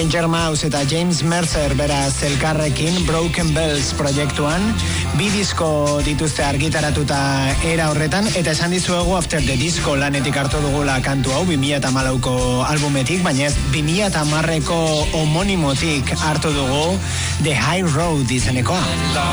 Danger Mouse eta James Mercer beraz elkarrekin Broken Bells proiektuan, 2 disko dituzte argitaratuta era horretan, eta esan dizuegu After the Disco lanetik hartu dugula kantu hau 2014ko albumetik, baina ez 2010ko homonimotik hartu dugu The High Road izenekoa.